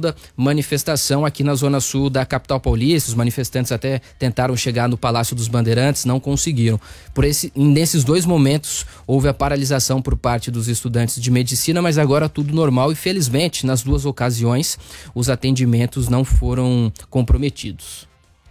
segunda manifestação aqui na zona sul da capital paulista. Os manifestantes até tentaram chegar no Palácio dos Bandeirantes, não conseguiram. Nesses dois momentos houve a paralisação por parte dos estudantes de medicina, mas agora tudo normal e felizmente nas duas ocasiões os atendimentos não foram comprometidos.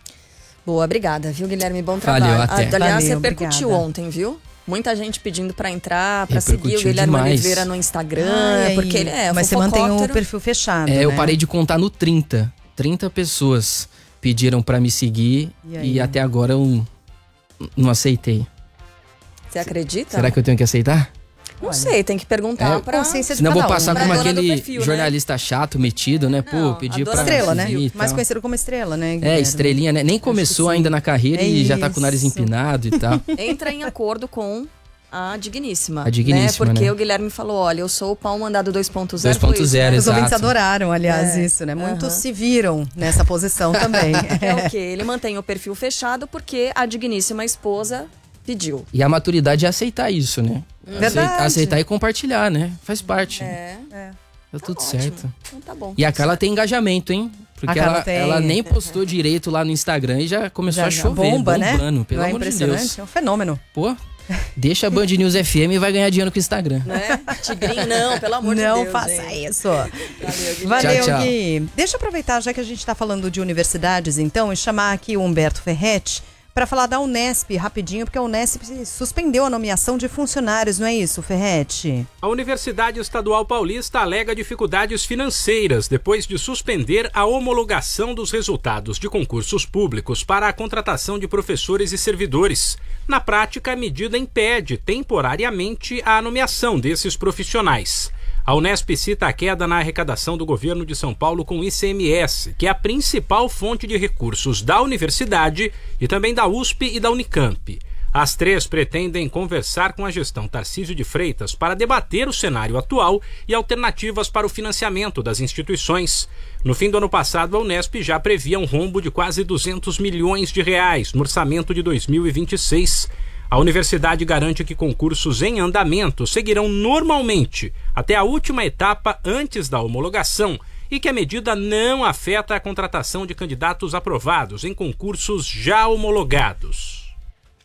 Boa, obrigada, viu, Guilherme? Bom trabalho. Valeu, até. Aliás, Valeu, repercutiu obrigada. ontem, viu? Muita gente pedindo pra entrar, pra seguir o Guilherme demais. Oliveira no Instagram, porque ele é Mas você mantém o fofocóptero. perfil fechado, Eu né? parei de contar no 30. 30 pessoas pediram pra me seguir e até agora eu não aceitei. Você acredita? Será que eu tenho que aceitar? Não sei, tem que perguntar pra... consciência de Senão eu vou cada um, passar né? como Pra dona do aquele perfil, né? jornalista chato, metido, né? Não, Pedir a pra dona Estrela, né? seguir e Mais tal. conhecido como Estrela, né, É, Guilherme? estrelinha, né? Nem começou ainda na carreira e já tá com o nariz Isso. empinado e tal. Entra em acordo com a Digníssima. A Digníssima, né? Porque né? o Guilherme falou, olha, eu sou o pau mandado 2.0. 2.0, foi isso, né? Os exato. ouvintes adoraram, aliás, É. isso, né? Muitos se viram nessa posição também. É o quê? Ele mantém o perfil fechado porque a digníssima esposa pediu. E a maturidade é aceitar isso, né? Verdade. Aceitar e compartilhar, né? Faz parte. É. Tá tudo Ótimo. certo. Então tá bom. E a Carla tem engajamento, hein? Porque A Carla tem. ela nem postou direito lá no Instagram e já começou a chover. bomba, bombando, né? pelo Não é amor de impressionante? Deus. É um fenômeno. Pô, deixa a Band News FM e vai ganhar dinheiro com o Instagram. Né? Tigrinho, não, pelo amor de Deus. Não faça gente. isso. Valeu, Guilherme. Valeu, Tchau, tchau. Gui. Deixa eu aproveitar, já que a gente está falando de universidades, então, e chamar aqui o Humberto Ferretti para falar da Unesp rapidinho, porque a Unesp suspendeu a nomeação de funcionários, não é isso, Ferretti? A Universidade Estadual Paulista alega dificuldades financeiras depois de suspender a homologação dos resultados de concursos públicos para a contratação de professores e servidores. Na prática, a medida impede temporariamente a nomeação desses profissionais. A Unesp cita a queda na arrecadação do governo de São Paulo com o ICMS, que é a principal fonte de recursos da universidade e também da USP e da Unicamp. As três pretendem conversar com a gestão Tarcísio de Freitas para debater o cenário atual e alternativas para o financiamento das instituições. No fim do ano passado, a Unesp já previa um rombo de quase 200 milhões de reais no orçamento de 2026. A universidade garante que concursos em andamento seguirão normalmente até a última etapa antes da homologação e que a medida não afeta a contratação de candidatos aprovados em concursos já homologados.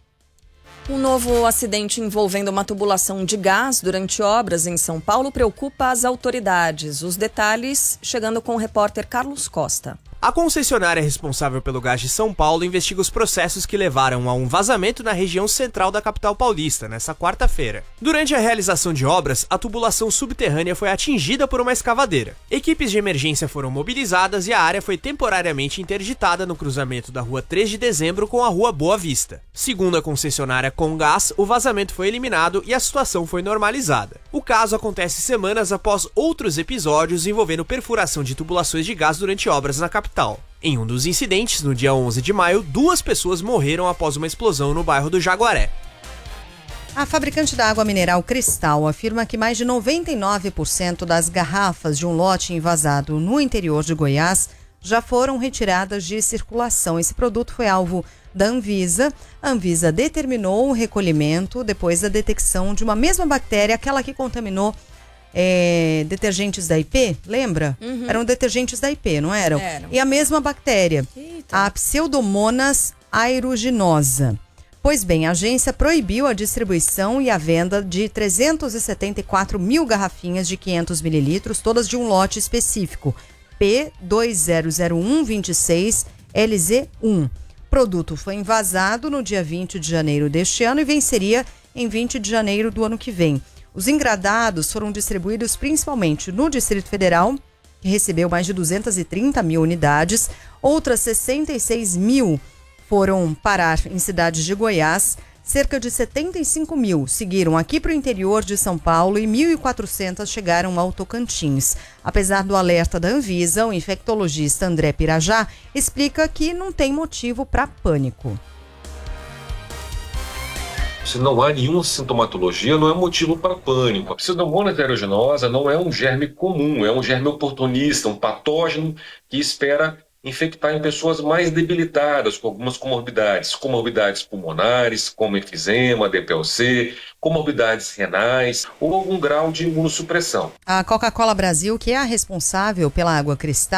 Um novo acidente envolvendo uma tubulação de gás durante obras em São Paulo preocupa as autoridades. Os detalhes chegando com o repórter Carlos Costa. A concessionária responsável pelo gás de São Paulo investiga os processos que levaram a um vazamento na região central da capital paulista, nesta quarta-feira. Durante a realização de obras, a tubulação subterrânea foi atingida por uma escavadeira. Equipes de emergência foram mobilizadas e a área foi temporariamente interditada no cruzamento da Rua 3 de Dezembro com a Rua Boa Vista. Segundo a concessionária Comgás, o vazamento foi eliminado e a situação foi normalizada. O caso acontece semanas após outros episódios envolvendo perfuração de tubulações de gás durante obras na capital. Em um dos incidentes, no dia 11 de maio, 2 pessoas morreram após uma explosão no bairro do Jaguaré. A fabricante da água mineral Cristal afirma que mais de 99% das garrafas de um lote envasado no interior de Goiás já foram retiradas de circulação. Esse produto foi alvo da Anvisa. A Anvisa determinou o recolhimento depois da detecção de uma mesma bactéria, aquela que contaminou detergentes da IP, lembra? Eram detergentes da IP, não eram? E a mesma bactéria, a Pseudomonas aeruginosa. Pois bem, a agência proibiu a distribuição e a venda de 374 mil garrafinhas de 500 mililitros, todas de um lote específico, P200126LZ1. O produto foi envasado no dia 20 de janeiro deste ano e venceria em 20 de janeiro do ano que vem. Os engradados foram distribuídos principalmente no Distrito Federal, que recebeu mais de 230 mil unidades. Outras 66 mil foram parar em cidades de Goiás. Cerca de 75 mil seguiram aqui para o interior de São Paulo e 1.400 chegaram ao Tocantins. Apesar do alerta da Anvisa, o infectologista André Pirajá explica que não tem motivo para pânico. Se não há nenhuma sintomatologia, não é motivo para pânico. A Pseudomonas aeruginosa não é um germe comum, é um germe oportunista, um patógeno que espera infectar em pessoas mais debilitadas, com algumas comorbidades pulmonares, como enfisema, DPLC, comorbidades renais ou algum grau de imunossupressão. A Coca-Cola Brasil, que é a responsável pela água Cristal,